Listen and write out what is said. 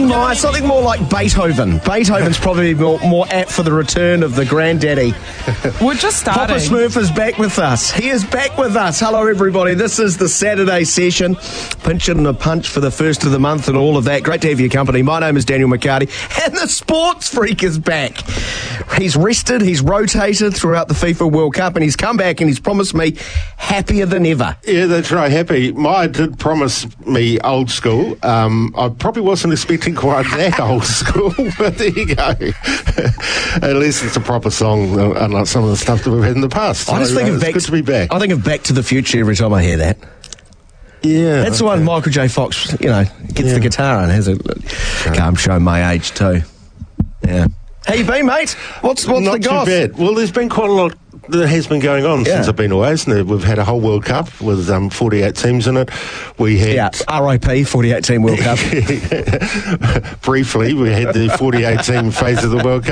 nice, something more like Beethoven. Beethoven's probably more apt for the return of the granddaddy. We're just starting. Papa Smurf is back with us. He is back with us. Hello, everybody. This is the Saturday session. Pinch it and a punch for the first of the month and all of that. Great to have your company. My name is Daniel McCarty, and the sports freak is back. He's rested, he's rotated throughout the FIFA World Cup, and he's come back and he's promised me happier than ever. Yeah, that's right, happy. Maya did promise me old school. I probably wasn't expecting quite that old school, but there you go. At least it's a proper song, unlike some of the stuff that we've had in the past. I just think of good to be back. I think of Back to the Future every time I hear that. Yeah. That's the one Michael J. Fox, gets the guitar and has a... Can't show my age too. Yeah. How you been, mate? What's Not the goss? too bad. Well, there's been quite a lot that has been going on since I've been away, isn't it? We've had a whole World Cup with 48 teams in it. We had... RIP, 48-team World Cup. Briefly, we had the 48-team phase of the World Cup.